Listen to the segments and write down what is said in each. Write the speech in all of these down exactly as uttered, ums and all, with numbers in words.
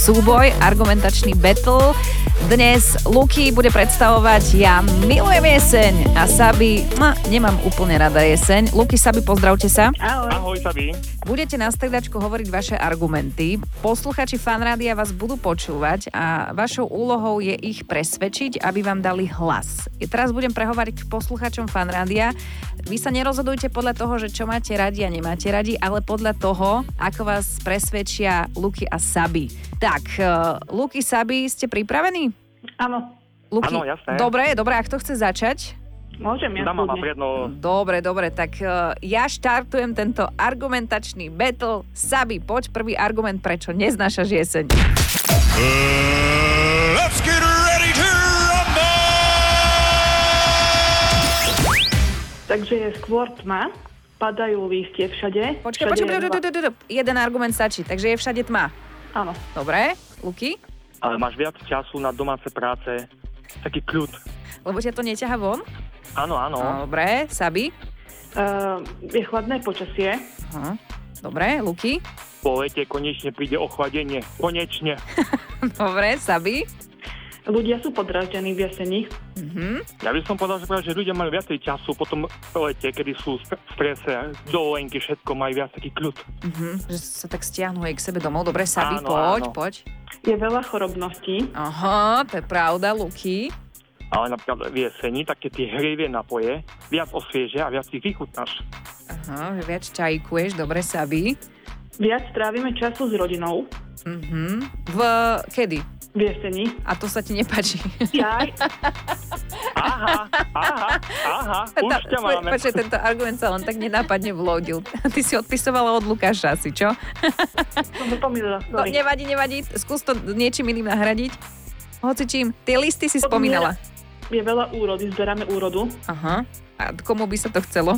súboj, argumentačný battle. Dnes Luky bude predstavovať Ja milujem jeseň a Sabi, no, nemám úplne rada jeseň. Luky, Sabi, pozdravte sa. Ahoj. Ahoj, Sabi. Budete na striedačku hovoriť vaše argumenty. Posluchači Fanrádia vás budú počúvať a vašou úlohou je ich presvedčiť, aby vám dali hlas. Ja teraz budem prehovoriť k posluchačom Fanrádia. Vy sa nerozhodujte podľa toho, že čo máte radi a nemáte radi, ale podľa toho, ako vás presvedčia Luky a Sabi. Tak, uh, Luky, Sabi, ste pripravení? Áno. Luky, Áno, jasné. Dobre, dobre, a kto chce začať? Môžem, ja Dáma má kľudne. predno. Dobre, dobre, tak uh, ja štartujem tento argumentačný battle. Sabi, poď prvý argument, prečo neznášaš jeseň. Uh, let's get ready to rumble! Takže je skôr tma, padajú lístie všade. Počkaj, všade počkaj, je počkaj, veľa- počkaj, počkaj, jeden argument stačí, takže je všade tma. Áno. Dobre, Luky? Ale máš viac času na domáce práce. Taký kľud. Lebo ťa to neťaha von? Áno, áno. Dobre, Sabi? Uh, je chladné počasie. Aha. Dobre, Luky? Po lete konečne príde ochladenie. Konečne. Dobre, Sabi? Ľudia sú podraždení v jeseni. Mhm. Ja by som povedal, že, práve, že ľudia majú viacej času po tom lete, kedy sú v strese, dovolenky, všetko majú viac taký kľud. Mhm. Že sa tak stiahnu aj k sebe domov. Dobre, Sabi, Áno, poď, áno. poď. Je veľa chorobností. Aha, to je pravda, Luky. Ale napríklad v jeseni také tie hrivie napoje viac osviežia a viac ich vychutnáš. Aha, že viac čajkuješ. Dobre, Sabi. Viac trávime času s rodinou Mhm. V... kedy? v jeseni. A to sa ti nepáči. Jaj, Aha, aha, aha, už ťa máme. Počkaj, tento argument sa len tak nenápadne vlodil. Ty si odpisovala od Lukáša asi, čo? som to pomýlila. No, sorry. nevadí, nevadí. Skús to niečím iným nahradiť. Hoci čím. Tie listy si spomínala. Je veľa úrody, zberáme úrodu. Aha. A komu by sa to chcelo?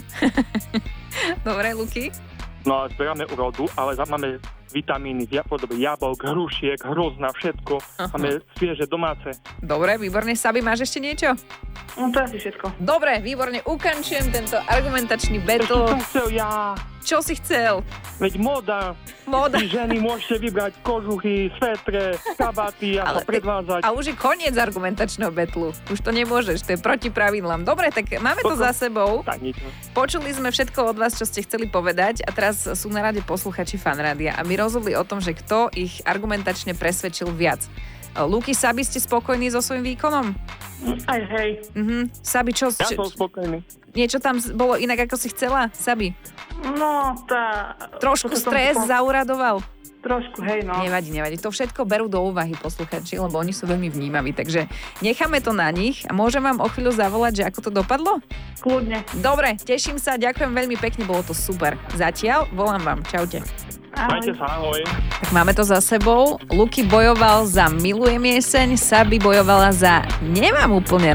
Dobre, Luky? No a zberáme urodu, ale za- máme vitamíny v podobe jablk, hrušiek, hrozna, všetko. Aha. Máme svieže domáce. Dobre, výborne. Sabi, máš ešte niečo? No to je asi všetko. Dobre, výborne. Ukončujem tento argumentačný Čo battle. som chcel ja? Čo si chcel? Veď moda. Móda. Vy ženy môžete vybrať kožuchy, svetre, kabaty a Ale to predvádzať. A už je koniec argumentačného betlu. Už to nemôžeš, to je proti pravidlám. Dobre, tak máme to Toto- za sebou. Tak nič. Počuli sme všetko od vás, čo ste chceli povedať a teraz sú na rade posluchači Fanrádia a my rozhodli o tom, že kto ich argumentačne presvedčil viac. Luky, Sabi, ste spokojní so svojím výkonom? Aj hej. Mhm. Sabi, čo, Ja čo som spokojný. niečo tam bolo inak, ako si chcela? Sabi, No, tá... trošku to som stres po- zauradoval? Trošku, hej, no. Nevadí, nevadí. To všetko berú do úvahy posluchači, lebo oni sú veľmi vnímaví. Takže necháme to na nich a môžem vám o chvíľu zavolať, že ako to dopadlo? Kľudne. Dobre, teším sa, ďakujem veľmi pekne, bolo to super. Zatiaľ volám vám, čaute. Majte sa, ahoj. Tak máme to za sebou. Luky bojoval za Milujem jeseň, Sabi bojovala za Nemám úplne